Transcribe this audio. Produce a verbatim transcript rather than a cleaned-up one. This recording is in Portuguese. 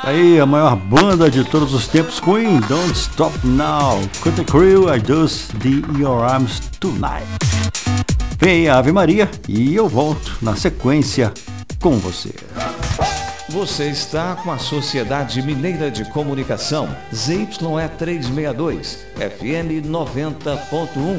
Aí, a maior banda de todos os tempos, Queen, Don't Stop Now. Cut the Crew, I Just the Your Arms Tonight. Vem a Ave Maria e eu volto na sequência com você. Você está com a Sociedade Mineira de Comunicação, Z Y E trezentos e sessenta e dois, F M noventa ponto um.